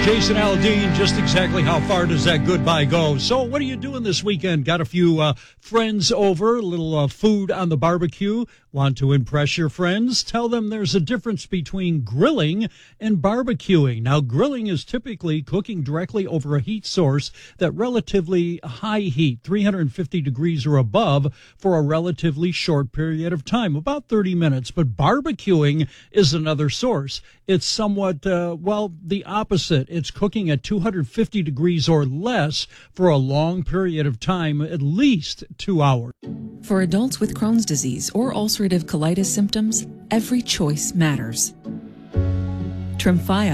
Jason Aldean, just exactly how far does that goodbye go? So what are you doing this weekend? Got a few friends over, a little food on the barbecue. Want to impress your friends? Tell them there's a difference between grilling and barbecuing. Now, grilling is typically cooking directly over a heat source that relatively high heat, 350 degrees or above, for a relatively short period of time, about 30 minutes. But barbecuing is another source. It's somewhat, the opposite. It's cooking at 250 degrees or less for a long period of time, at least 2 hours. For adults with Crohn's disease or ulcerative colitis symptoms, every choice matters. Tremfya